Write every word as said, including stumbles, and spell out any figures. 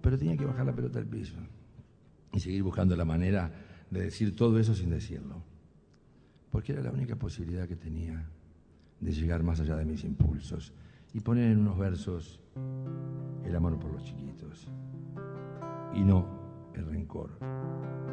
pero tenía que bajar la pelota al piso y seguir buscando la manera de decir todo eso sin decirlo, porque era la única posibilidad que tenía de llegar más allá de mis impulsos y poner en unos versos el amor por los chiquitos y no el rencor